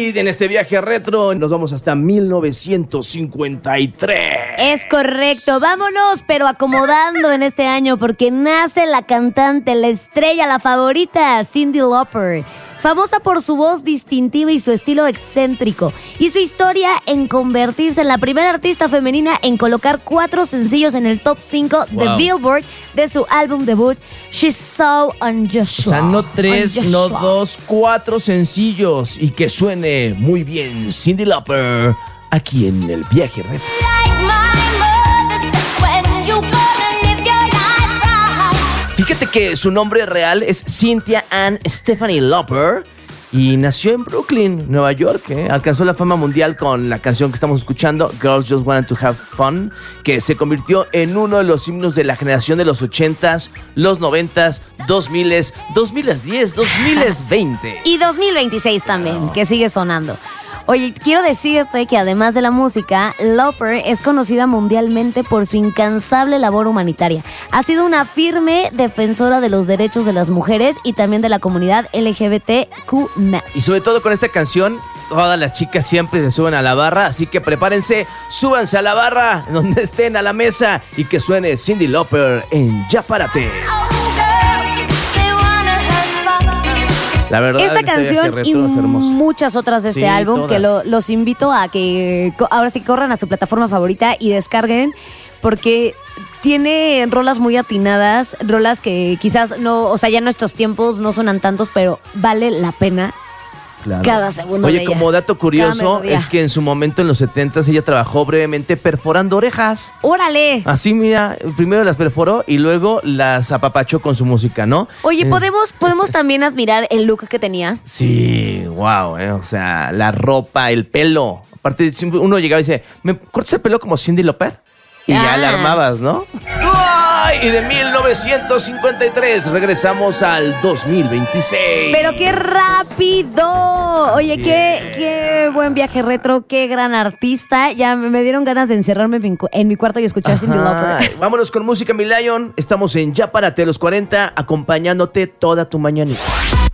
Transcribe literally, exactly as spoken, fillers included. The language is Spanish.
David, en este viaje retro nos vamos hasta mil novecientos cincuenta y tres. Es correcto, vámonos, pero acomodando en este año porque nace la cantante, la estrella, la favorita, Cyndi Lauper. Famosa por su voz distintiva y su estilo excéntrico, y su historia en convertirse en la primera artista femenina en colocar cuatro sencillos en el top cinco wow. de Billboard de su álbum debut, She's So Unusual. O sea, no tres, Unusual. no dos, cuatro sencillos, y que suene muy bien Cyndi Lauper aquí en el viaje retro. Fíjate que su nombre real es Cynthia Ann Stephanie Lauper y nació en Brooklyn, Nueva York. ¿eh? Alcanzó la fama mundial con la canción que estamos escuchando, Girls Just Want to Have Fun, que se convirtió en uno de los himnos de la generación de los ochentas, los noventas, dos miles, dos mil diez, dos mil veinte. Y dos mil veintiséis también, no. que sigue sonando. Oye, quiero decirte que además de la música, Lauper es conocida mundialmente por su incansable labor humanitaria. Ha sido una firme defensora de los derechos de las mujeres y también de la comunidad L G B T Q más. Y sobre todo con esta canción, todas las chicas siempre se suben a la barra, así que prepárense, súbanse a la barra, donde estén, a la mesa, y que suene Cyndi Lauper en Ya Párate. La verdad, esta canción y muchas otras de este sí, álbum todas. que lo, los invito a que ahora sí corran a su plataforma favorita y descarguen, porque tiene rolas muy atinadas, rolas que quizás no, o sea, ya en nuestros tiempos no suenan tantos, pero vale la pena. Claro. Cada segundo. Oye, de como ellas. dato curioso, es que en su momento en los setentas ella trabajó brevemente perforando orejas. ¡Órale! Así, mira, primero las perforó y luego las apapachó con su música, ¿no? Oye, eh. ¿podemos, podemos también admirar el look que tenía? Sí, wow, eh, o sea, la ropa, el pelo. Aparte, uno llegaba y dice, ¿me cortas el pelo como Cyndi Lauper? Y ah. ya la armabas, ¿no? ¡Ay! Y de mil novecientos cincuenta y tres regresamos al dos mil veintiséis. ¡Pero qué rápido! Oye, sí. qué, qué buen viaje retro, qué gran artista. Ya me dieron ganas de encerrarme en mi, en mi cuarto y escuchar Cyndi Lauper. Vámonos con música, mi Lion. Estamos en Ya Párate los cuarenta, acompañándote toda tu mañanita.